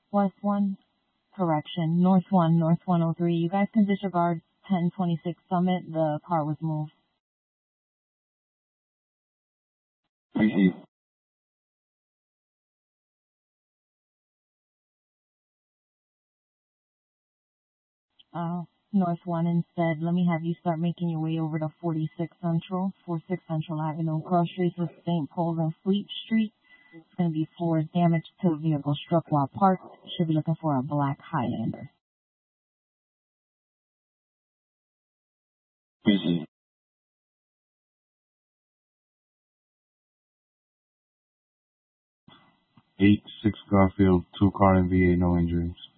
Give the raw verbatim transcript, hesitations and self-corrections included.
West one, correction, North one, North one oh three. You guys can disregard ten twenty-six Summit. The car was moved. Appreciate Uh, North one instead. Let me have you start making your way over to forty-six Central, forty-six Central Avenue, cross streets with Saint Paul's and Fleet Street. It's going to be floors damaged to a vehicle struck while parked. Should be looking for a black Highlander. Appreciate Eight six Garfield, two car and V A, no injuries.